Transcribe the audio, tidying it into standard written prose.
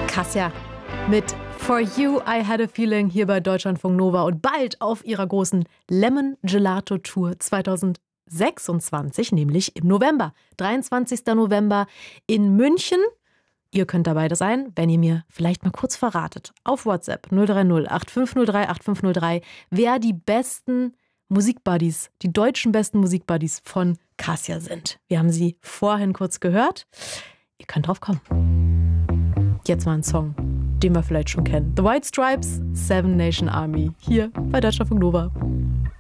Kassia mit For You, I Had a Feeling hier bei Deutschlandfunk Nova und bald auf ihrer großen Lemon Gelato Tour 2026, nämlich im November. 23. November in München. Ihr könnt dabei sein, wenn ihr mir vielleicht mal kurz verratet. Auf WhatsApp 030 8503 8503, wer die besten Musikbuddies, die deutschen besten Musikbuddies von Kassia sind. Wir haben sie vorhin kurz gehört. Ihr könnt drauf kommen. Jetzt mal ein Song, den wir vielleicht schon kennen. The White Stripes, Seven Nation Army, hier bei Deutschlandfunk Nova.